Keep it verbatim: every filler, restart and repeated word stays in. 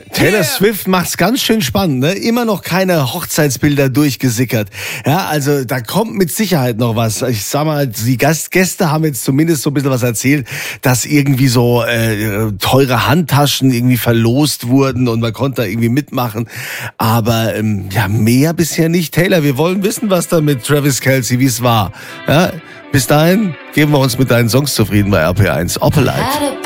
Taylor yeah. Swift macht's ganz schön spannend, ne? Immer noch keine Hochzeitsbilder durchgesickert. Ja, also da kommt mit Sicherheit noch was. Ich sag mal, die Gast Gäste haben jetzt zumindest so ein bisschen was erzählt, dass irgendwie so äh, teure Handtaschen irgendwie verlost wurden und man konnte da irgendwie mitmachen. Aber ähm, ja, mehr bisher nicht. Taylor, wir wollen wissen, was da mit Travis Kelce, wie es war. Ja, bis dahin geben wir uns mit deinen Songs zufrieden bei R P eins. Opelite.